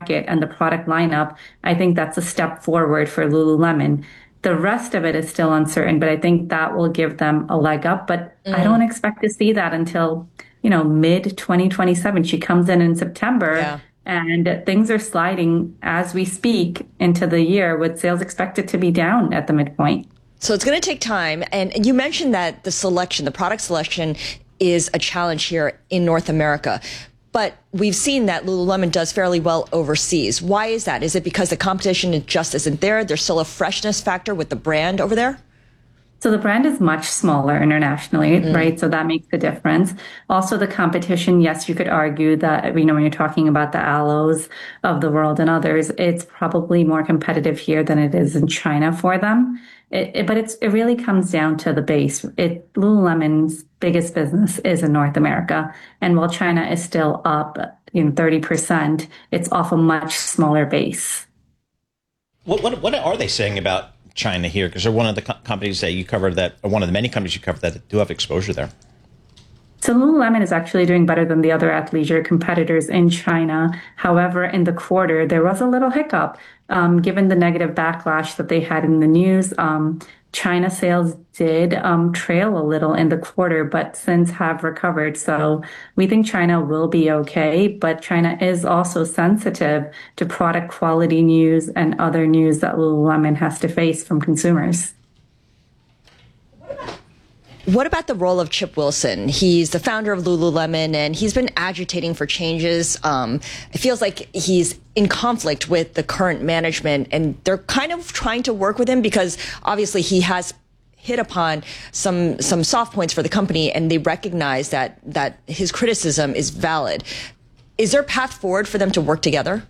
market and the product lineup, I think that's a step forward for Lululemon. The rest of it is still uncertain, but I think that will give them a leg up. But I don't expect to see that until, mid 2027. She comes in September. Yeah. And things are sliding as we speak into the year with sales expected to be down at the midpoint. So it's going to take time. And you mentioned that the product selection is a challenge here in North America. But we've seen that Lululemon does fairly well overseas. Why is that? Is it because the competition just isn't there? There's still a freshness factor with the brand over there? So the brand is much smaller internationally, right? So that makes a difference. Also, the competition, yes, you could argue that, when you're talking about the Aloes of the world and others, it's probably more competitive here than it is in China for them. But it really comes down to the base. Lululemon's biggest business is in North America. And while China is still up 30%, it's off a much smaller base. What are they saying about China here? Because they're one of the companies that you cover or one of the many companies you cover that do have exposure there. So Lululemon is actually doing better than the other athleisure competitors in China. However, in the quarter, there was a little hiccup, given the negative backlash that they had in the news. China sales did trail a little in the quarter, but since have recovered. So we think China will be okay, but China is also sensitive to product quality news and other news that Lululemon has to face from consumers. What about the role of Chip Wilson? He's the founder of Lululemon, and he's been agitating for changes. It feels like he's in conflict with the current management, and they're kind of trying to work with him because obviously he has hit upon some soft points for the company, and they recognize that his criticism is valid. Is there a path forward for them to work together?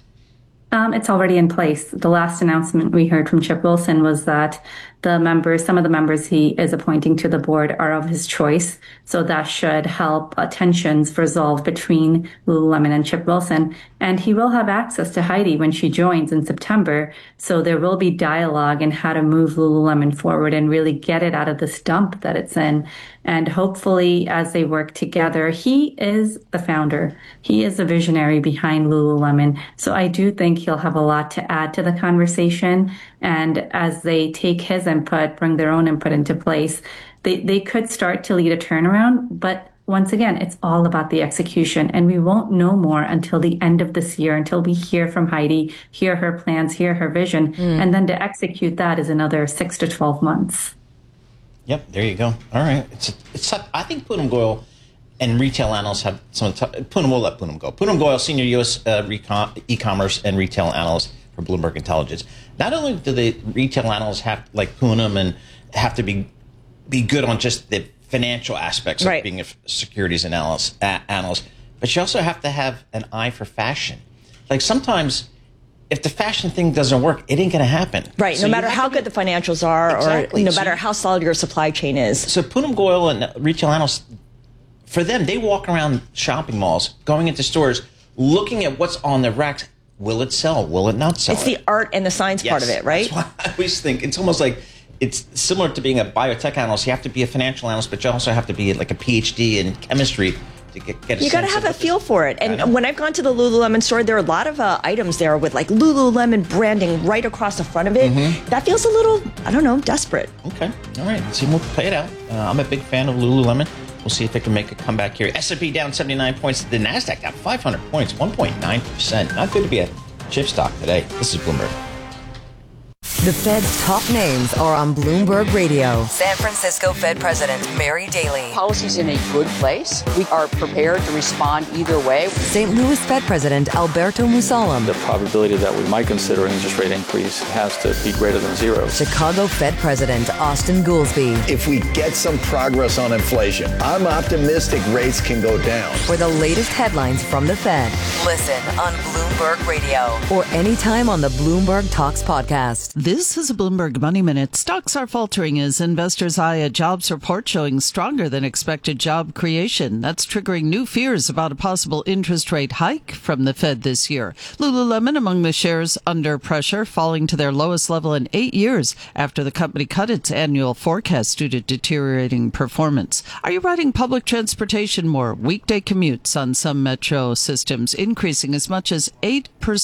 It's already in place. The last announcement we heard from Chip Wilson was that some of the members he is appointing to the board are of his choice. So that should help tensions resolve between Lululemon and Chip Wilson. And he will have access to Heidi when she joins in September. So there will be dialogue in how to move Lululemon forward and really get it out of this dump that it's in. And hopefully, as they work together, he is the founder. He is the visionary behind Lululemon. So I do think he'll have a lot to add to the conversation. And as they take his input, bring their own input into place, they could start to lead a turnaround. But once again, it's all about the execution. And we won't know more until the end of this year, until we hear from Heidi, hear her plans, hear her vision. And then to execute that is another 6 to 12 months. Yep, there you go. All right. It's I think Poonam Goyal and retail analysts have some of the Poonam will let Poonam go. Poonam Goyal, senior U.S. e-commerce and retail analyst for Bloomberg Intelligence. Not only do the retail analysts have, like Poonam, and have to be good on just the financial aspects of being a securities analyst, but you also have to have an eye for fashion. Like sometimes, if the fashion thing doesn't work, it ain't going to happen. Right, so no matter how good the financials are, or no matter how solid your supply chain is. So Poonam Goyal and retail analysts, for them, they walk around shopping malls, going into stores, looking at what's on the racks. Will it sell? Will it not sell? It's the art and the science part of it, right? That's why I always think it's almost like it's similar to being a biotech analyst. You have to be a financial analyst, but you also have to be like a PhD in chemistry to get a You got to have a feel for it. And when I've gone to the Lululemon store, there are a lot of items there with like Lululemon branding right across the front of it. That feels a little, I don't know, desperate. Okay. All right. Let's see, we'll play it out. I'm a big fan of Lululemon. We'll see if they can make a comeback here. S&P down 79 points. The NASDAQ down 500 points, 1.9%. Not good to be a chip stock today. This is Bloomberg. The Fed's top names are on Bloomberg Radio. San Francisco Fed President Mary Daly. Policy's in a good place. We are prepared to respond either way. St. Louis Fed President Alberto Musalem. The probability that we might consider an interest rate increase has to be greater than zero. Chicago Fed President Austin Goolsbee. If we get some progress on inflation, I'm optimistic rates can go down. For the latest headlines from the Fed. Listen on Bloomberg Radio. Or anytime on the Bloomberg Talks podcast. This is a Bloomberg Money Minute. Stocks are faltering as investors eye a jobs report showing stronger than expected job creation. That's triggering new fears about a possible interest rate hike from the Fed this year. Lululemon among the shares under pressure, falling to their lowest level in 8 years after the company cut its annual forecast due to deteriorating performance. Are you riding public transportation more? Weekday commutes on some metro systems increasing as much as 8%.